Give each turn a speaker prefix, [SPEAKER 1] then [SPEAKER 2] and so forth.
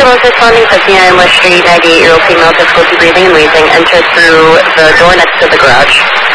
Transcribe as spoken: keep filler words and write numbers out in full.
[SPEAKER 1] is responding fifty-nine West Street, ninety-eight-year-old female, difficulty breathing and wheezing, entered through the door next to the garage.